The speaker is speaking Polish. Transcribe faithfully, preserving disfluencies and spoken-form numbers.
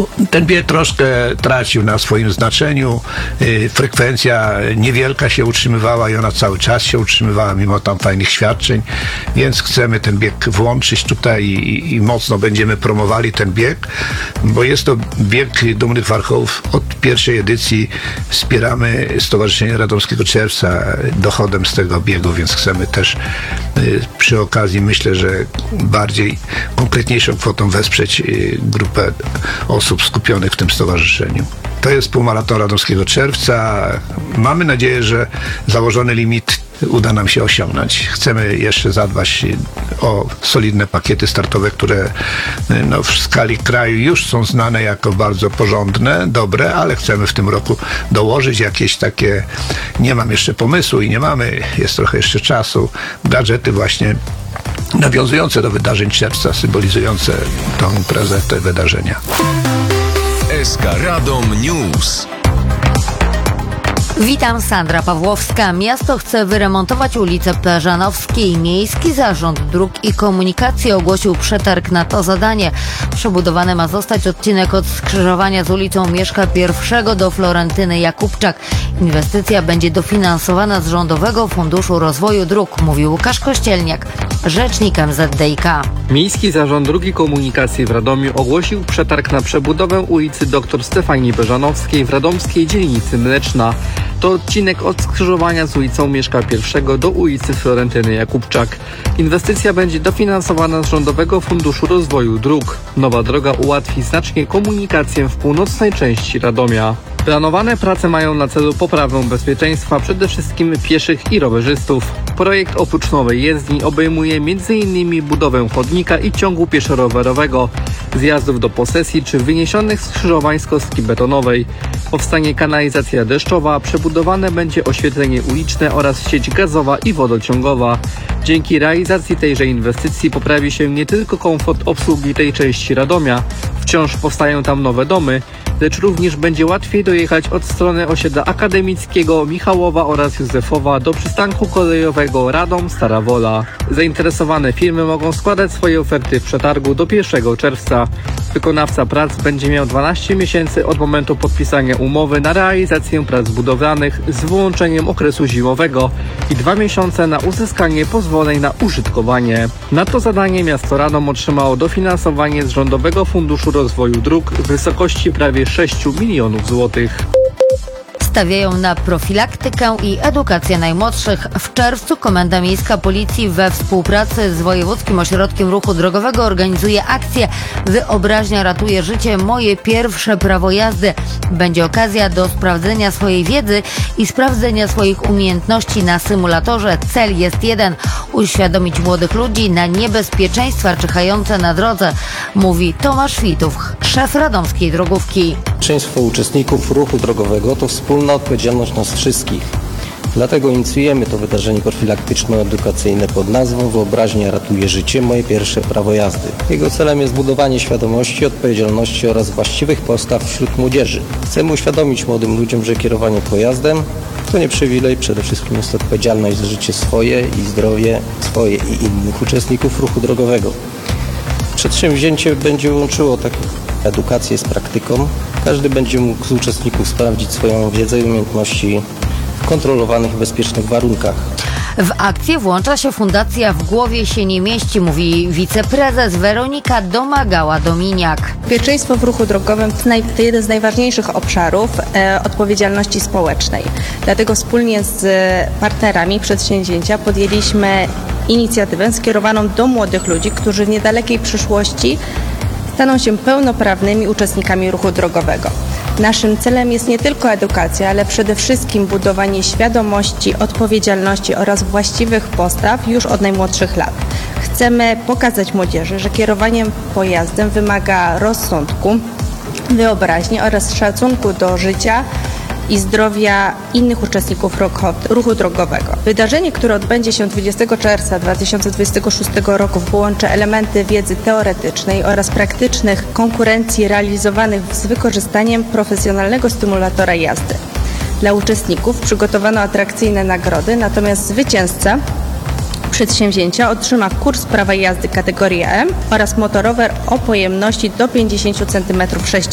Ten bieg troszkę tracił na swoim znaczeniu. Frekwencja niewielka się utrzymywała i ona cały czas się utrzymywała mimo tam fajnych świadczeń, więc chcemy ten bieg włączyć tutaj i, i mocno będziemy promowali ten bieg, bo jest to bieg Dumnych Warchołów. Od pierwszej edycji wspieramy Stowarzyszenie Radomskiego Czerwca dochodem z tego biegu, więc chcemy też przy okazji, myślę, że bardziej konkretniejszą kwotą wesprzeć grupę osób skupionych w tym stowarzyszeniu. To jest półmaraton Radomskiego Czerwca. Mamy nadzieję, że założony limit uda nam się osiągnąć. Chcemy jeszcze zadbać o solidne pakiety startowe, które no, w skali kraju już są znane jako bardzo porządne, dobre, ale chcemy w tym roku dołożyć jakieś takie, nie mam jeszcze pomysłu i nie mamy, jest trochę jeszcze czasu, gadżety właśnie nawiązujące do wydarzeń czerwca, symbolizujące tą imprezę, te wydarzenia. S K Radom News. Witam, Sandra Pawłowska. Miasto chce wyremontować ulicę Plażanowskiej. Miejski Zarząd Dróg i Komunikacji ogłosił przetarg na to zadanie. Przebudowany ma zostać odcinek od skrzyżowania z ulicą Mieszka I do Florentyny Jakubczak. Inwestycja będzie dofinansowana z Rządowego Funduszu Rozwoju Dróg, mówił Łukasz Kościelniak, rzecznik M Z D I K. Miejski Zarząd Dróg i Komunikacji w Radomiu ogłosił przetarg na przebudowę ulicy dr Stefanii Beżanowskiej w radomskiej dzielnicy Mleczna. To odcinek od skrzyżowania z ulicą Mieszka I do ulicy Florentyny Jakubczak. Inwestycja będzie dofinansowana z Rządowego Funduszu Rozwoju Dróg. Nowa droga ułatwi znacznie komunikację w północnej części Radomia. Planowane prace mają na celu poprawę bezpieczeństwa przede wszystkim pieszych i rowerzystów. Projekt oprócz nowej jezdni obejmuje między innymi budowę chodnika i ciągu pieszo-rowerowego, zjazdów do posesji czy wyniesionych skrzyżowań z kostki betonowej. Powstanie kanalizacja deszczowa, przebudowane będzie oświetlenie uliczne oraz sieć gazowa i wodociągowa. Dzięki realizacji tejże inwestycji poprawi się nie tylko komfort obsługi tej części Radomia, wciąż powstają tam nowe domy, lecz również będzie łatwiej dojechać od strony osiedla Akademickiego, Michałowa oraz Józefowa do przystanku kolejowego Radom-Stara Wola. Zainteresowane firmy mogą składać swoje oferty w przetargu do pierwszego czerwca. Wykonawca prac będzie miał dwanaście miesięcy od momentu podpisania umowy na realizację prac budowlanych z wyłączeniem okresu zimowego i dwa miesiące na uzyskanie pozwoleń na użytkowanie. Na to zadanie miasto Radom otrzymało dofinansowanie z Rządowego Funduszu Rozwoju Dróg w wysokości prawie sześć milionów złotych. Stawiają na profilaktykę i edukację najmłodszych. W czerwcu Komenda Miejska Policji we współpracy z Wojewódzkim Ośrodkiem Ruchu Drogowego organizuje akcję Wyobraźnia ratuje życie. Moje pierwsze prawo jazdy. Będzie okazja do sprawdzenia swojej wiedzy i sprawdzenia swoich umiejętności na symulatorze. Cel jest jeden. Uświadomić młodych ludzi na niebezpieczeństwa czyhające na drodze, mówi Tomasz Witów, szef radomskiej drogówki. Bezpieczeństwo uczestników ruchu drogowego to wspólna odpowiedzialność nas wszystkich. Dlatego inicjujemy to wydarzenie profilaktyczno-edukacyjne pod nazwą Wyobraźnia ratuje życie. Moje pierwsze prawo jazdy. Jego celem jest budowanie świadomości, odpowiedzialności oraz właściwych postaw wśród młodzieży. Chcemy uświadomić młodym ludziom, że kierowanie pojazdem to nie przywilej, przede wszystkim jest to odpowiedzialność za życie swoje i zdrowie swoje i innych uczestników ruchu drogowego. Przedsięwzięcie będzie łączyło tak edukację z praktyką. Każdy będzie mógł z uczestników sprawdzić swoją wiedzę i umiejętności w kontrolowanych i bezpiecznych warunkach. W akcję włącza się Fundacja W Głowie się nie mieści, mówi wiceprezes Weronika Domagała-Dominiak. Bezpieczeństwo w ruchu drogowym to, naj, to jeden z najważniejszych obszarów e, odpowiedzialności społecznej. Dlatego wspólnie z partnerami przedsięwzięcia podjęliśmy inicjatywę skierowaną do młodych ludzi, którzy w niedalekiej przyszłości staną się pełnoprawnymi uczestnikami ruchu drogowego. Naszym celem jest nie tylko edukacja, ale przede wszystkim budowanie świadomości, odpowiedzialności oraz właściwych postaw już od najmłodszych lat. Chcemy pokazać młodzieży, że kierowanie pojazdem wymaga rozsądku, wyobraźni oraz szacunku do życia i zdrowia innych uczestników ruchu drogowego. Wydarzenie, które odbędzie się dwudziestego czerwca dwa tysiące dwudziestego szóstego roku, połączy elementy wiedzy teoretycznej oraz praktycznych konkurencji realizowanych z wykorzystaniem profesjonalnego stymulatora jazdy. Dla uczestników przygotowano atrakcyjne nagrody, natomiast zwycięzca przedsięwzięcia otrzyma kurs prawa jazdy kategorii M oraz motorower o pojemności do pięćdziesiąt centymetrów sześciennych.